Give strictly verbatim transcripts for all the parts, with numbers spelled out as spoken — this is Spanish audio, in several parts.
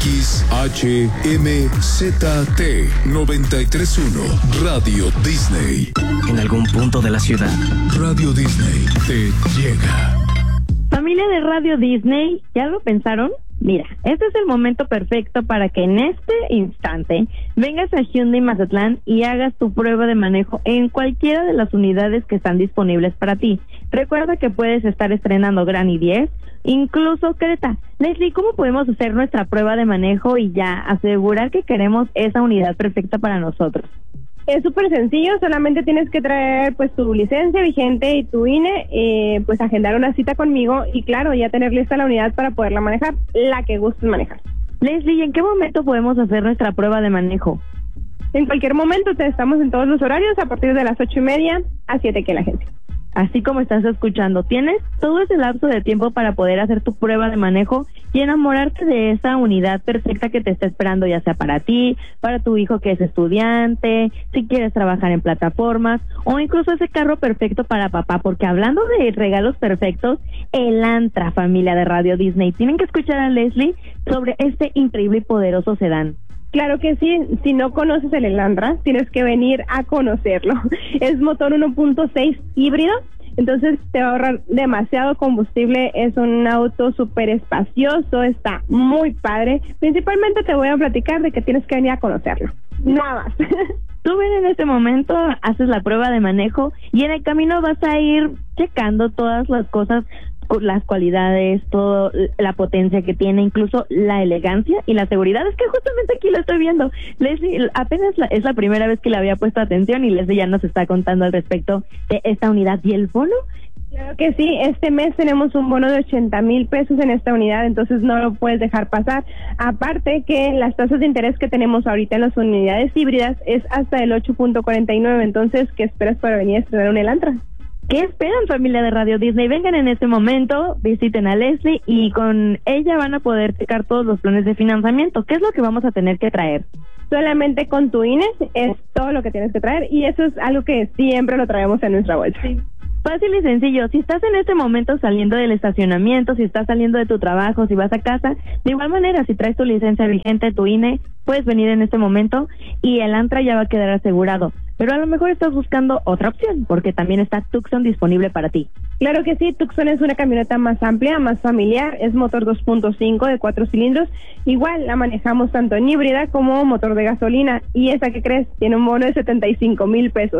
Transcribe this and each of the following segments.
X H M Z T noventa y tres punto uno Radio Disney. En algún punto de la ciudad, Radio Disney te llega. Familia de Radio Disney, ¿ya lo pensaron? Mira, este es el momento perfecto para que en este instante vengas a Hyundai Mazatlán y hagas tu prueba de manejo en cualquiera de las unidades que están disponibles para ti. Recuerda que puedes estar estrenando Granny diez, incluso Creta. Leslie, ¿cómo podemos hacer nuestra prueba de manejo y ya asegurar que queremos esa unidad perfecta para nosotros? Es súper sencillo, solamente tienes que traer pues tu licencia vigente y tu I N E, eh, pues agendar una cita conmigo y claro, ya tener lista la unidad para poderla manejar, la que gustes manejar. Leslie, ¿en qué momento podemos hacer nuestra prueba de manejo? En cualquier momento, te estamos en todos los horarios a partir de las ocho y media a siete aquí en la agencia. Así como estás escuchando, tienes todo ese lapso de tiempo para poder hacer tu prueba de manejo y enamorarte de esa unidad perfecta que te está esperando, ya sea para ti, para tu hijo que es estudiante, si quieres trabajar en plataformas o incluso ese carro perfecto para papá, porque hablando de regalos perfectos, el Antra, familia de Radio Disney, tienen que escuchar a Leslie sobre este increíble y poderoso sedán. Claro que sí, si no conoces el Elantra, tienes que venir a conocerlo. Es motor uno punto seis híbrido, entonces te va a ahorrar demasiado combustible, es un auto súper espacioso, está muy padre. Principalmente te voy a platicar de que tienes que venir a conocerlo, nada más. Tú ven en este momento, haces la prueba de manejo y en el camino vas a ir checando todas las cosas, las cualidades, toda la potencia que tiene, incluso la elegancia y la seguridad. Es que justamente aquí lo estoy viendo. Leslie, apenas la, es la primera vez que le había puesto atención y Leslie ya nos está contando al respecto de esta unidad. ¿Y el bono? Claro que sí, este mes tenemos un bono de ochenta mil pesos en esta unidad, entonces no lo puedes dejar pasar. Aparte que las tasas de interés que tenemos ahorita en las unidades híbridas es hasta el ocho punto cuarenta y nueve, entonces, ¿qué esperas para venir a estrenar un Elantra? ¿Qué esperan, familia de Radio Disney? Vengan en este momento, visiten a Leslie y con ella van a poder checar todos los planes de financiamiento. ¿Qué es lo que vamos a tener que traer? Solamente con tu I N E es todo lo que tienes que traer y eso es algo que siempre lo traemos en nuestra bolsa. Sí. Fácil y sencillo, si estás en este momento saliendo del estacionamiento, si estás saliendo de tu trabajo, si vas a casa, de igual manera, si traes tu licencia vigente, tu I N E, puedes venir en este momento y el Antra ya va a quedar asegurado. Pero a lo mejor estás buscando otra opción, porque también está Tucson disponible para ti. Claro que sí, Tucson es una camioneta más amplia, más familiar, es motor dos punto cinco de cuatro cilindros, igual la manejamos tanto en híbrida como motor de gasolina, y esa, ¿qué crees? Tiene un bono de setenta y cinco mil pesos.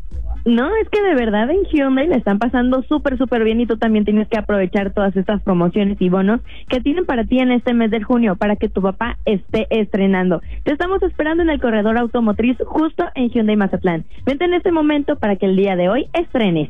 No, es que de verdad en Hyundai le están pasando súper, súper bien y tú también tienes que aprovechar todas estas promociones y bonos que tienen para ti en este mes de junio para que tu papá esté estrenando. Te estamos esperando en el corredor automotriz justo en Hyundai Mazatlán. Vente en este momento para que el día de hoy estrenes.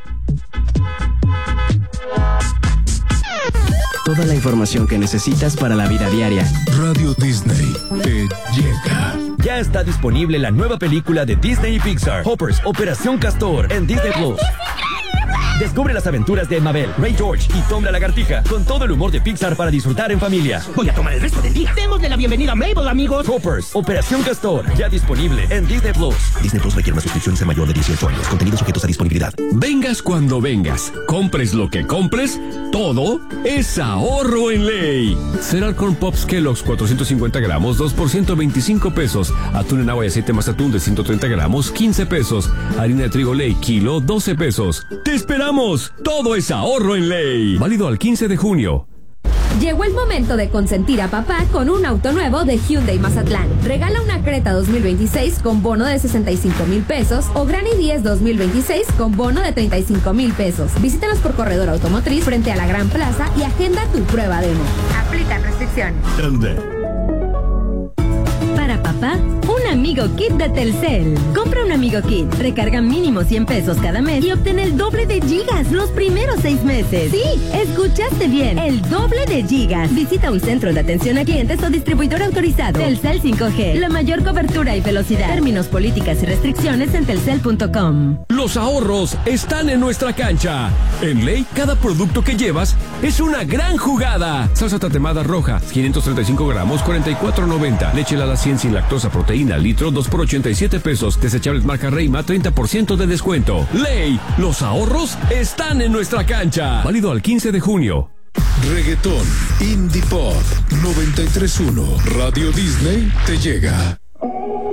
toda la información que necesitas para la vida diaria. Radio Disney te llega. Ya está disponible la nueva película de Disney y Pixar, Hoppers, Operación Castor, en Disney Plus. Descubre las aventuras de Mabel, Ray George y Tom la Lagartija, con todo el humor de Pixar para disfrutar en familia. Voy a tomar el resto del día. Démosle la bienvenida a Mabel, amigos. Hoppers, Operación Castor, ya disponible en Disney Plus. Disney Plus requiere una suscripción de mayor de dieciocho años. Contenidos sujetos a disponibilidad. Vengas cuando vengas, compres lo que compres, todo es ahorro en ley. Cereal Corn Pops Kellogg's cuatrocientos cincuenta gramos, dos por ciento veinticinco pesos. Atún en agua y aceite más atún de ciento treinta gramos, quince pesos. Harina de trigo Ley, kilo, doce pesos. ¡Te esperamos! Todo es ahorro en ley. Válido al quince de junio. Llegó el momento de consentir a papá con un auto nuevo de Hyundai Mazatlán. Regala una Creta dos mil veintiséis con bono de sesenta y cinco mil pesos o Granny diez dos mil veintiséis con bono de treinta y cinco mil pesos. Visítanos por Corredor Automotriz frente a la Gran Plaza y agenda tu prueba demo. Aplican restricciones. Para papá, un Amigo Kit de Telcel. Compra un Amigo Kit, recarga mínimo cien pesos cada mes y obtén el doble de gigas los primeros seis meses. Sí, escuchaste bien, el doble de gigas. Visita un centro de atención a clientes o distribuidor autorizado. Telcel cinco G, la mayor cobertura y velocidad. Términos, políticas y restricciones en telcel punto com. Los ahorros están en nuestra cancha. En Ley, cada producto que llevas es una gran jugada. Salsa tatemada roja, quinientos treinta y cinco gramos, cuarenta y cuatro noventa. Leche Lala cien sin lactosa, proteína, litro, dos por ochenta y siete pesos. Desechables marca Reima, treinta por ciento de descuento. Ley, los ahorros están en nuestra cancha. Válido al quince de junio. reggaetón, indie pop. noventa y tres punto uno Radio Disney te llega.